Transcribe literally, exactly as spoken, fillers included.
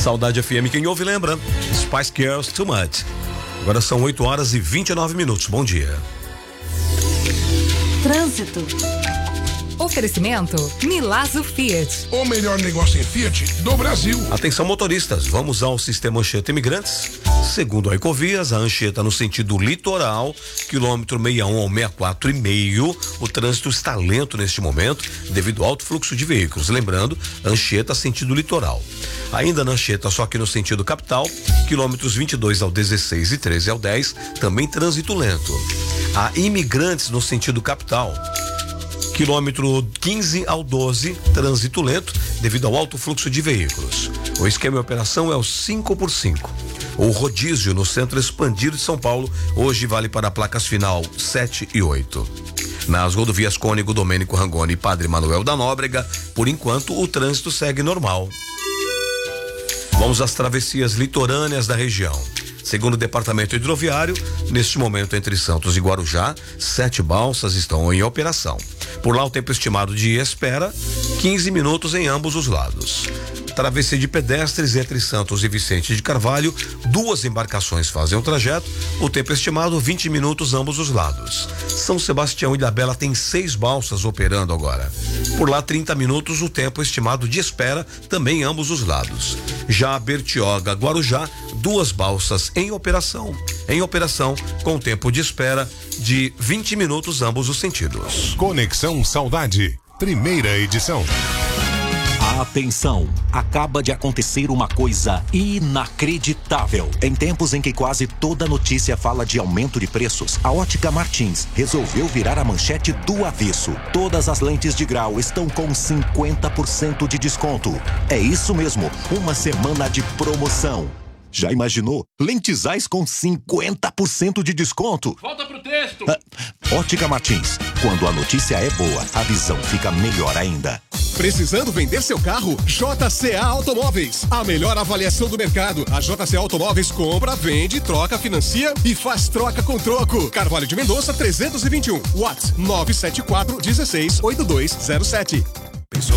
Saudade F M, quem ouve lembra. Spice Girls Too Much. Agora são oito horas e vinte e nove minutos. Bom dia. Trânsito. Oferecimento Milazzo Fiat. O melhor negócio em Fiat do Brasil. Atenção motoristas, vamos ao sistema Anchieta Imigrantes. Segundo a Ecovias, a Anchieta no sentido litoral, quilômetro sessenta e um ao sessenta e quatro e meio, o trânsito está lento neste momento devido ao alto fluxo de veículos. Lembrando, Anchieta sentido litoral. Ainda na Anchieta, só que no sentido capital, quilômetros vinte e dois ao dezesseis e treze ao dez, também trânsito lento. A Imigrantes no sentido capital, quilômetro quinze ao doze, trânsito lento devido ao alto fluxo de veículos. O esquema de operação é o cinco por cinco. O rodízio no centro expandido de São Paulo hoje vale para placas final sete e oito. Nas rodovias Cônego, Domênico Rangoni e Padre Manuel da Nóbrega, por enquanto o trânsito segue normal. Vamos às travessias litorâneas da região. Segundo o Departamento Hidroviário, neste momento entre Santos e Guarujá, sete balsas estão em operação. Por lá o tempo estimado de espera, quinze minutos em ambos os lados. Travessia de pedestres entre Santos e Vicente de Carvalho, duas embarcações fazem o trajeto, o tempo estimado vinte minutos ambos os lados. São Sebastião e Ilhabela tem seis balsas operando agora. Por lá trinta minutos o tempo estimado de espera, também ambos os lados. Já Bertioga, Guarujá, duas balsas em operação. Em operação com tempo de espera de vinte minutos ambos os sentidos. Conexão Saudade, primeira edição. Atenção! Acaba de acontecer uma coisa inacreditável. Em tempos em que quase toda notícia fala de aumento de preços, a Ótica Martins resolveu virar a manchete do avesso. Todas as lentes de grau estão com cinquenta por cento de desconto. É isso mesmo, uma semana de promoção. Já imaginou? Lentizais com cinquenta por cento de desconto. Volta pro texto. Ah, Ótica Martins. Quando a notícia é boa, a visão fica melhor ainda. Precisando vender seu carro? J C A Automóveis. A melhor avaliação do mercado. A J C A Automóveis compra, vende, troca, financia e faz troca com troco. Carvalho de Mendonça trezentos e vinte e um. WhatsApp nove sete quatro um seis oito dois zero sete.